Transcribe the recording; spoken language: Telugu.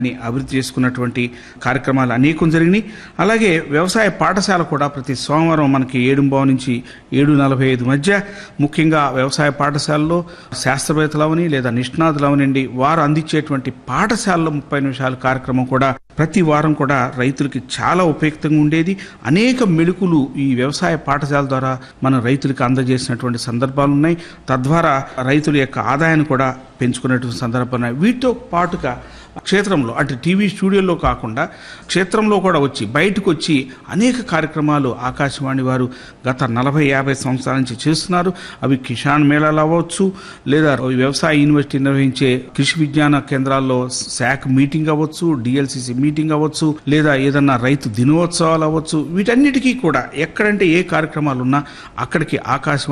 అభివృద్ధి చేసుకున్నటువంటి కార్యక్రమాలు అనేకం జరిగినాయి. అలాగే వ్యవసాయ పాఠశాల కూడా ప్రతి సోమవారం మనకి 7:15 నుంచి 7:45 మధ్య ముఖ్యంగా వ్యవసాయ పాఠశాలలో శాస్త్రవేత్తలవని లేదా నిష్ణాతులవనండి వారు అందించేటువంటి పాఠశాలలో 30 నిమిషాల కార్యక్రమం కూడా ప్రతి వారం కూడా రైతులకి చాలా ఉపయుక్తంగా ఉండేది. అనేక మెళుకులు ఈ వ్యవసాయ పాఠశాల ద్వారా మన రైతులకు అందజేసినటువంటి సందర్భాలు ఉన్నాయి. తద్వారా రైతుల యొక్క ఆదాయాన్ని కూడా పెంచుకునేటువంటి సందర్భాలు ఉన్నాయి. వీటితో పాటుగా క్షేత్రంలో అంటే టీవీ స్టూడియోలో కాకుండా క్షేత్రంలో కూడా వచ్చి బయటకు వచ్చి అనేక కార్యక్రమాలు ఆకాశవాణి వారు గత 40-50 సంవత్సరాల నుంచి చేస్తున్నారు. అవి కిసాన్ మేళాలు అవ్వచ్చు, లేదా వ్యవసాయ యూనివర్సిటీ నిర్వహించే కృషి విజ్ఞాన కేంద్రాల్లో శాఖ మీటింగ్ అవ్వచ్చు, డిఎల్సిసి మీటింగ్ అవ్వచ్చు, లేదా ఏదన్నా రైతు దినోత్సవాలు అవ్వచ్చు. వీటన్నిటికీ కూడా ఎక్కడంటే ఏ కార్యక్రమాలు ఉన్నా అక్కడికి ఆకాశవాణి